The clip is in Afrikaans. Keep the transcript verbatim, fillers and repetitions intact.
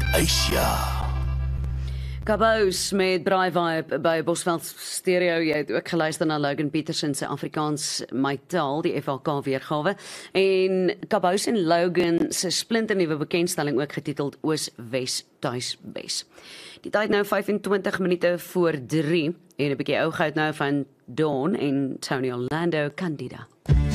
Asia. Kabous met Braai Vibe by Bosveld Stereo. Jy het ook geluister na Logan Peterson se Afrikaans My Taal, die F H K weergawe. En Kabous en Logan se splinternuwe bekendstelling ook getiteld Oos Wes Tuis Wes. Die tyd nou vyf en twintig minute voor drie en 'n bietjie ou goud nou van Dawn en Tony Orlando Candida.